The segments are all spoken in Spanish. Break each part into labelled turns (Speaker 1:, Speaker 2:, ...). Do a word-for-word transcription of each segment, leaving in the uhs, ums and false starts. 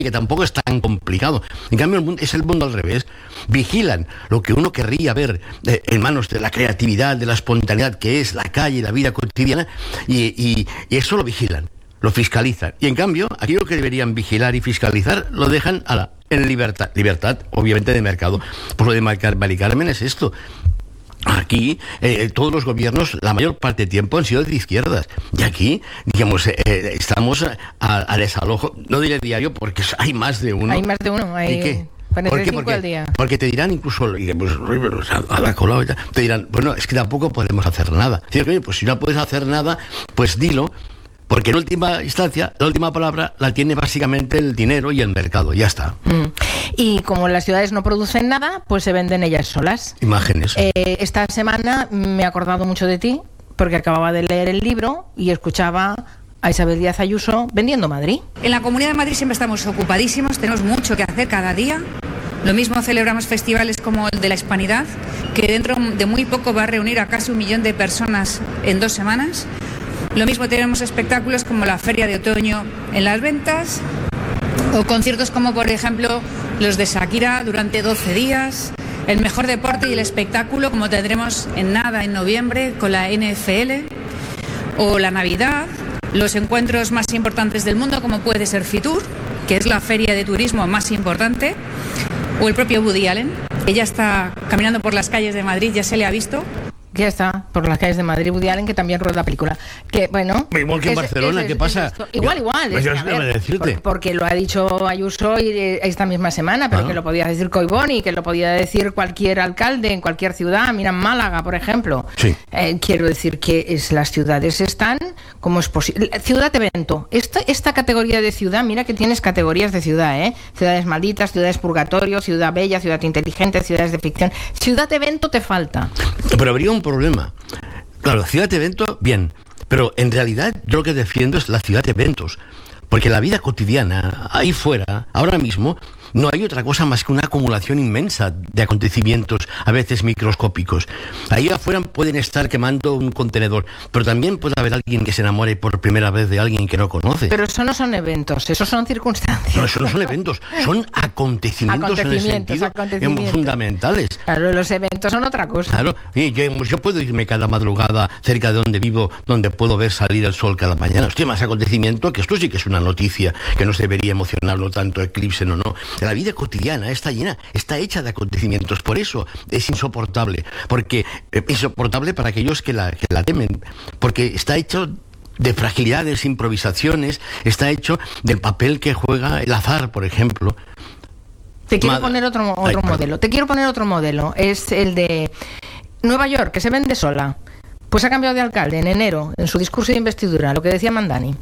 Speaker 1: que tampoco es tan complicado. En cambio, el mundo, es el mundo al revés. Vigilan lo que uno querría ver eh, en manos de la creatividad, de la espontaneidad que es la calle, la vida cotidiana, y, y, y eso lo vigilan, lo fiscalizan. Y en cambio, aquello que deberían vigilar y fiscalizar, lo dejan a la, en libertad. Libertad, obviamente, de mercado. Por lo de Mari Carmen es esto. Aquí, eh, todos los gobiernos, la mayor parte del tiempo, han sido de izquierdas. Y aquí, digamos, eh, estamos a, a desalojo, no diré diario, porque hay más de uno.
Speaker 2: Hay más de uno. Hay...
Speaker 1: ¿Y qué?
Speaker 2: ¿Por qué?
Speaker 1: Porque,
Speaker 2: al día.
Speaker 1: porque te dirán incluso, pues, a la cola, te dirán, bueno, es que tampoco podemos hacer nada. Pues si no puedes hacer nada, pues dilo. Porque en última instancia, la última palabra la tiene básicamente el dinero y el mercado, ya está.
Speaker 2: Mm. Y como las ciudades no producen nada, pues se venden ellas solas.
Speaker 1: Imágenes.
Speaker 2: Eh, esta semana me he acordado mucho de ti, porque acababa de leer el libro y escuchaba a Isabel Díaz Ayuso vendiendo Madrid.
Speaker 3: En la Comunidad de Madrid siempre estamos ocupadísimos, tenemos mucho que hacer cada día. Lo mismo celebramos festivales como el de la Hispanidad, que dentro de muy poco va a reunir a casi un millón de personas en dos semanas. Lo mismo tenemos espectáculos como la Feria de Otoño en Las Ventas, o conciertos como, por ejemplo, los de Shakira durante doce días, el mejor deporte y el espectáculo, como tendremos en nada en noviembre con la N F L, o la Navidad, los encuentros más importantes del mundo, como puede ser Fitur, que es la feria de turismo más importante, o el propio Woody Allen, que ya está caminando por las calles de Madrid, ya se le ha visto.
Speaker 2: Que está por las calles de Madrid, Woody Allen, que también rueda la película. Que, bueno,
Speaker 1: igual que en
Speaker 2: es,
Speaker 1: Barcelona,
Speaker 2: es,
Speaker 1: ¿qué
Speaker 2: es,
Speaker 1: pasa?
Speaker 2: Es igual, igual.
Speaker 1: Pues
Speaker 2: es,
Speaker 1: yo
Speaker 2: a ver,
Speaker 1: decirte.
Speaker 2: Por, porque lo ha dicho Ayuso esta misma semana, pero ah. que lo podía decir Collboni, que lo podía decir cualquier alcalde en cualquier ciudad. Mira, en Málaga, por ejemplo.
Speaker 1: Sí.
Speaker 2: Eh, quiero decir que es, las ciudades están como es posible. Ciudad evento. Esta, esta categoría de ciudad, mira que tienes categorías de ciudad, ¿eh? Ciudades malditas, ciudades purgatorio, ciudad bella, ciudad inteligente, ciudades de ficción. Ciudad evento te falta.
Speaker 1: Pero habría un problema. Claro, ciudad de evento, bien, pero en realidad yo lo que defiendo es la ciudad de eventos, porque la vida cotidiana, ahí fuera, ahora mismo, no hay otra cosa más que una acumulación inmensa de acontecimientos, a veces microscópicos. Ahí afuera pueden estar quemando un contenedor, pero también puede haber alguien que se enamore por primera vez de alguien que no conoce.
Speaker 2: Pero eso no son eventos, eso son circunstancias.
Speaker 1: No, eso no son eventos, son acontecimientos,
Speaker 2: acontecimientos
Speaker 1: en el sentido fundamentales.
Speaker 2: Claro, los eventos son otra cosa.
Speaker 1: Claro, y yo, yo puedo irme cada madrugada cerca de donde vivo, donde puedo ver salir el sol cada mañana. Hostia, más acontecimiento, que esto sí que es una noticia que nos debería emocionarlo tanto, eclipse o no. La vida cotidiana está llena, está hecha de acontecimientos, por eso es insoportable, porque eh, insoportable para aquellos que la, que la temen, porque está hecho de fragilidades, improvisaciones, está hecho del papel que juega el azar, por ejemplo.
Speaker 2: Te quiero Mad- poner otro, otro Ay, modelo, te quiero poner otro modelo, es el de Nueva York, que se vende sola. Pues ha cambiado de alcalde en enero, en su discurso de investidura, lo que decía Mandani.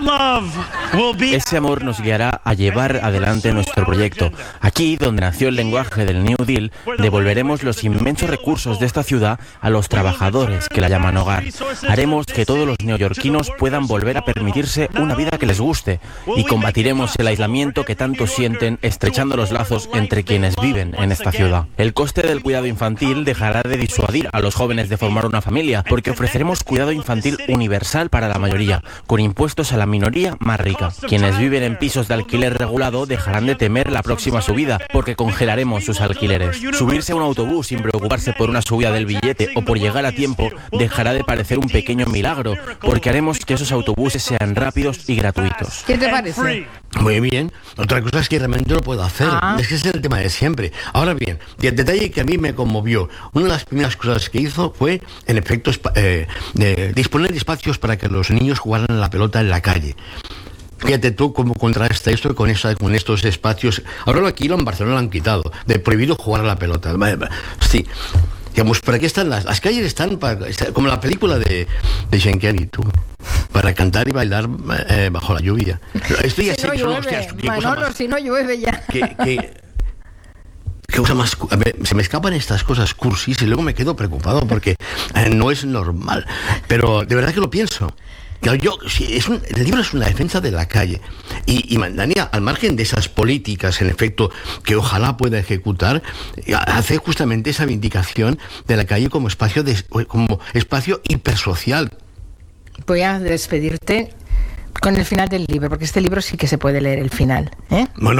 Speaker 4: Ese amor nos guiará a llevar adelante nuestro proyecto. Aquí, donde nació el lenguaje del New Deal, devolveremos los inmensos recursos de esta ciudad a los trabajadores que la llaman hogar. Haremos que todos los neoyorquinos puedan volver a permitirse una vida que les guste y combatiremos el aislamiento que tanto sienten, estrechando los lazos entre quienes viven en esta ciudad. El coste del cuidado infantil dejará de disuadir a los jóvenes de formar una familia, porque que ofreceremos cuidado infantil universal para la mayoría, con impuestos a la minoría más rica. Quienes viven en pisos de alquiler regulado dejarán de temer la próxima subida, porque congelaremos sus alquileres. Subirse a un autobús sin preocuparse por una subida del billete o por llegar a tiempo dejará de parecer un pequeño milagro, porque haremos que esos autobuses sean rápidos y gratuitos.
Speaker 2: ¿Qué te parece?
Speaker 1: Muy bien. Otra cosa es que realmente lo puedo hacer.
Speaker 2: Ah.
Speaker 1: Es que ese es el tema de siempre. Ahora bien, y el detalle que a mí me conmovió, una de las primeras cosas que hizo fue, en efecto, eh, de disponer de espacios para que los niños jugaran a la pelota en la calle. Fíjate tú cómo contrasta esto con, esa, con estos espacios. Ahora aquí en Barcelona lo han quitado, de prohibido jugar a la pelota. Sí. Digamos, ¿para qué están las, las calles? Están para, como la película de, de Schenker, tú, para cantar y bailar eh, bajo la lluvia. Esto ya
Speaker 2: si no llueve, hostias, Manolo, más, si no llueve ya.
Speaker 1: Que, que, ¿Qué cosa más? A ver, se me escapan estas cosas cursis y luego me quedo preocupado porque eh, no es normal. Pero de verdad que lo pienso. Yo, sí, es un, el libro es una defensa de la calle. Y, y Mandani, al margen de esas políticas, en efecto, que ojalá pueda ejecutar, hace justamente esa vindicación de la calle como espacio, de, como espacio hipersocial.
Speaker 2: Voy a despedirte con el final del libro, porque este libro sí que se puede leer el final, ¿eh?
Speaker 1: Bueno,